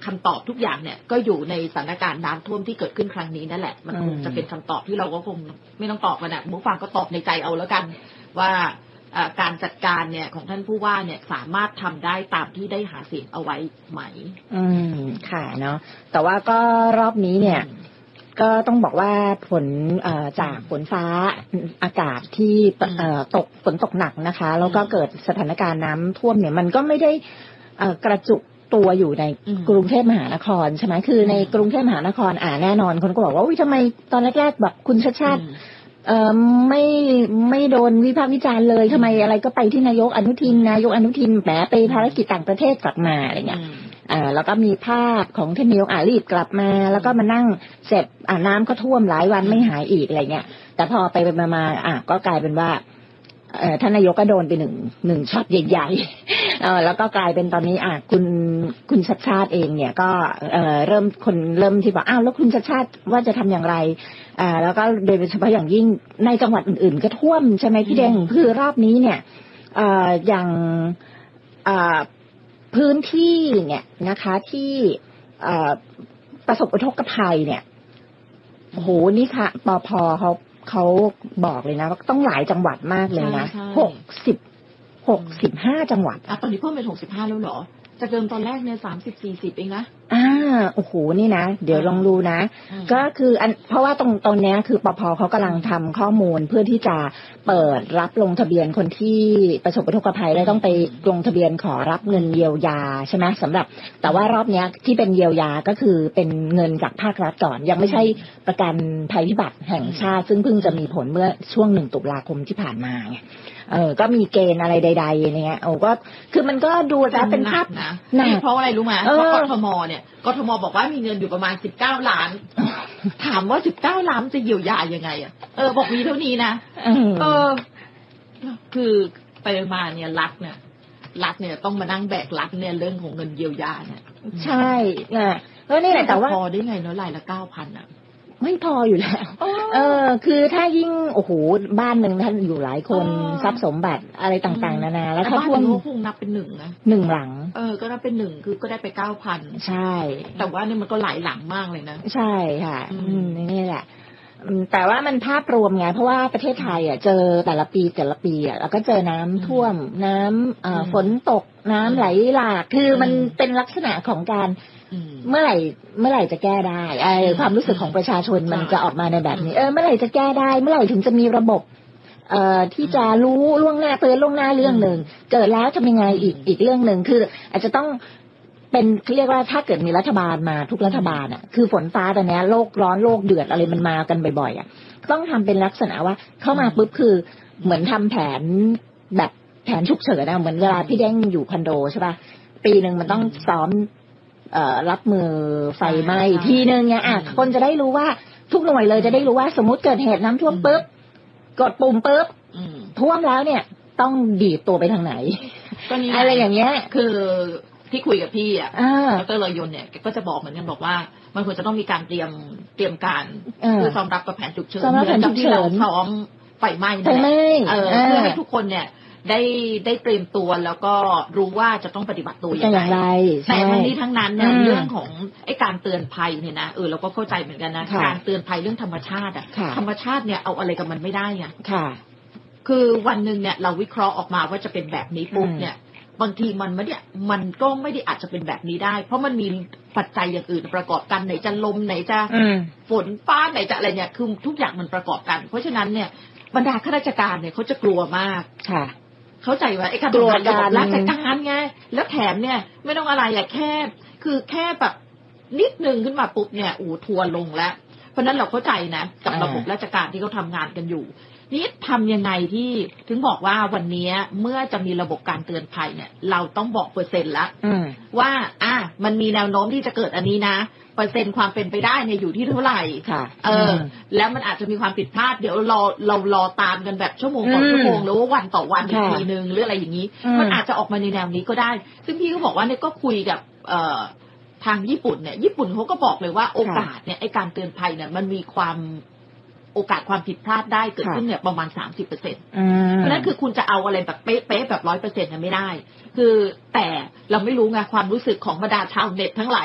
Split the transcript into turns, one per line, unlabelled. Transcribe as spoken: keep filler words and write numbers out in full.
คำตอบทุกอย่างเนี่ยก็อยู่ในสถานการณ์น้ำท่วมที่เกิดขึ้นครั้งนี้นั่นแหละมันคงจะเป็นคำตอบที่เราก็คงไม่ต้องตอบกันนะผู้ฟังก็ตอบในใจเอาแล้วกันว่าการจัดการเนี่ยของท่านผู้ว่าเนี่ยสามารถทำได้ตามที่ได้หาเสียงเอาไว้ไหม
อืมค่ะเนาะแต่ว่าก็รอบนี้เนี่ยก็ต้องบอกว่าผลจากฝนฟ้าอากาศที่ตกฝนตกหนักนะคะแล้วก็เกิดสถานการณ์น้ำท่วมเนี่ยมันก็ไม่ได้กระจุกตัวอยู่ในกรุงเทพมหานครใช่ไหมคือในกรุงเทพมหานครอ่าแน่นอนคนก็บอกว่าอุ้ยทำไมตอนแรกๆแบบคุณชาติชาติเอ่อไม่ไม่โดนวิพากษ์วิจารณ์เลยทำไมอะไรก็ไปที่นายกอนุทินนายกอนุทินแหมไปภารกิจต่างประเทศกลับมาอะไรเงี้ยอ่าแล้วก็มีภาพของท่านนายกอารีบกลับมาแล้วก็มานั่งเสร็จอ่าน้ำก็ท่วมหลายวันไม่หายอีกอะไรเงี้ยแต่พอไปไปมาอ่ะก็กลายเป็นว่าเอ่อท่านนายกก็โดนไปหนึ่งหนึ่งช็อตใหญ่ๆเออแล้วก็กลายเป็นตอนนี้อ่ะคุณคุณชัชชาติเองเนี่ยก็เอ่อเริ่มคนเริ่มที่บอกอ้าวแล้วคุณชัชชาติว่าจะทำอย่างไรอ่าแล้วก็โดยเฉพาะอย่างยิ่งในจังหวัดอื่นๆก็ท่วมใช่ไหมพี่แดงคือรอบนี้เนี่ยเอ่ออย่างอ่าพื้นที่เนี่ยนะคะที่เอ่อประสบอุทกภัยเนี่ยโอ้โหนี่ค่ะปภเขาเขาบอกเลยนะว่าต้องหลายจังหวัดมากเลยนะหกสิบหกสิบห้าจังหวัด
อ่ะตอนนี้เพิ่มเป็นหกสิบห้าแล้วเหรอจากเดิมตอนแรกเนี่ยสามสิบสี่สิบเองนะ
อ่าโอ้โหนี่นะเดี๋ยวลองดูนะก็คืออันเพราะว่าตรงตรงนี้คือปภเขากำลังทำข้อมูลเพื่อที่จะเปิดรับลงทะเบียนคนที่ประสบอุทกภัยแล้วต้องไปลงทะเบียนขอรับเงินเยียวยาใช่ไหมสำหรับแต่ว่ารอบนี้ที่เป็นเยียวยาก็คือเป็นเงินจากภาครัฐก่อนยังไม่ใช่ประกันภัยพิบัติแห่งชาติซึ่งเพิ่งจะมีผลเมื่อช่วงหนึ่งตุลาคมที่ผ่านมาไงเออก็มีเกณฑ์อะไรใดๆอย่างเงี้ยโอ้ก็คือมันก็ดูแล้วเป็นภาพ
นะเพราะอะไรรู้ไหมเพราะกทมเนี่ยกทมบอกว่ามีเงินอยู่ประมาณสิบเก้าล้านถามว่าสิบเก้าล้านจะเยียวยายังไงอ่ะเออบอกมีเท่านี้นะเออคือไปมาเนี่ยรัฐเนี่ยรัฐเนี่ยต้องมานั่งแบกรัฐเนี่ยเรื่องของเงินเยียวยาเนี่ย
ใช่น่ะแล้วนี่แหละแต่ว่า
พอได้ไงเนาะรายละเก้าพันอ่ะ
ไม่พออยู่แล้วเออคือถ้ายิ่งโอ้โหบ้านหนึ่งท่านอยู่หลายคนทรัพย์สมบัติอะไรต่างๆนานาแล้วถ้าท่วม
คงนับเป็นหนึ่งนะ
หนึ่งหลัง
เออก็นับเป็นหนึ่งคือก็ได้ไปเก้าพัน
ใช่
แต่ว่านี่มันก็หลายหลังมากเลยนะ
ใช่ค่ะอืมนี่แหละแต่ว่ามันภาพรวมไงเพราะว่าประเทศไทยอ่ะเจอแต่ละปีแต่ละปีอ่ะแล้วก็เจอน้ำท่วมน้ำเอ่อฝนตกน้ำไหลหลากคือมันเป็นลักษณะของการเมื่อไหร่เมื่อไหร่จะแก้ได้ไอ้ความรู้สึกของประชาชนมันจะออกมาในแบบนี้เออเมื่อไหร่จะแก้ได้เมื่อไหร่ถึงจะมีระบบเอ่อที่จะรู้ล่วงหน้าเตือนล่วงหน้าเรื่องหนึ่งเกิดแล้วทำยังไงอีกอีกเรื่องหนึ่งคืออาจจะต้องเป็นเรียกว่าถ้าเกิดมีรัฐบาลมาทุกรัฐบาลอ่ะคือฝนฟ้าตอนนี้โลกร้อนโลกเดือดอะไรมันมากันบ่อยๆอ่ะต้องทำเป็นลักษณะว่าเข้ามาปุ๊บคือเหมือนทำแผนแบบแผนฉุกเฉินนะเหมือนเวลาพี่แดงอยู่คอนโดใช่ป่ะปีนึงมันต้องซ้อมเอ่อรับมือไฟไหม้ทีนึงเนี่ยอ่ะคนจะได้รู้ว่าทุกหน่วยเลยจะได้รู้ว่าสมมติเกิดเหตุน้ำท่วมปุ๊บกดปุ่มปุ๊บท่วมแล้วเนี่ยต้องดีดตัวไปทางไหนอะไรอย่างเงี้ย
คือที่คุยกับพี่อ่ะดร.เลยนเนี่ยก็จะบอกเหมือนกันบอกว่ามันควรจะต้องมีการเตรียมเตรียมการเพื่อซ้อมรับกับแผนฉุกเฉินเหมือนกับที่เราซ้อมไฟไหม้นั่นแหละเออเพื่อให้ทุกคนเนี่ยได้ได้เตรียมตัวแล้วก็รู้ว่าจะต้องปฏิบัติตัวอย่างไรแต่ทั้งนี้ทั้งนั้นเนี่ยเรื่องของไอ้การเตือนภัยเนี่ยนะเออเราก็เข้าใจเหมือนกันนะการเตือนภัยเรื่องธรรมชาติอ่ะธรรมชาติเนี่ยเอาอะไรกับมันไม่ได้อ่ะคือวันนึงเนี่ยเราวิเคราะห์ออกมาว่าจะเป็นแบบนี้ปุ๊บเนี่ยบางทีมันไม่ได้มันก็ไม่ได้อาจจะเป็นแบบนี้ได้เพราะมันมีปัจจัยอย่างอื่นประกอบกันไหนจะลมไหนจะฝนฟ้าไหนจะอะไรเนี่ยคือทุกอย่างมันประกอบกันเพราะฉะนั้นเนี่ยบรรดาข้าราชการเนี่ยเขาจะกลัวมาก
ค่ะ
เข้าใจว่าไอ้การทำงานระบบราชการไงแล้วแถมเนี่ยไม่ต้องอะไรอะแค่คือแค่แบบนิดนึงขึ้นมาปุ๊บเนี่ยอู๋ทัวลงแล้วเพราะนั้นเราเข้าใจนะกับระบบราชการที่เขาทำงานกันอยู่นี่ทำยังไงที่ถึงบอกว่าวันนี้เมื่อจะมีระบบการเตือนภัยเนี่ยเราต้องบอกเปอร์เซ็นต์ละว่าอ่ะมันมีแนวโน้มที่จะเกิดอันนี้นะเปอร์เซ็นต์ความเป็นไปได้เนี่ยอยู่ที่เท่าไหร่เออแล้วมันอาจจะมีความผิดพลาดเดี๋ยวเราเรารอตามกันแบบชั่วโมงต่อชั่วโมงหรือว่าวันต่อวันอีกทีนึงหรืออะไรอย่างนี้มันอาจจะออกมาในแนวนี้ก็ได้ซึ่งพี่ก็บอกว่าเนี่ยก็คุยกับเอ่อทางญี่ปุ่นเนี่ยญี่ปุ่นเขาก็บอกเลยว่าโอกาสเนี่ยไอ้การเตือนภัยเนี่ยมันมีความโอกาสความผิดพลาดได้เกิดขึ้นเนี่ยประมาณ สามสิบเปอร์เซ็นต์ เพราะนั้นคือคุณจะเอาอะไรแบบเป๊ะๆแบบ ร้อยเปอร์เซ็นต์ เนี่ยไม่ได้คือแต่เราไม่รู้ไงความรู้สึกของบรรดาชาวเน็ตทั้งหลาย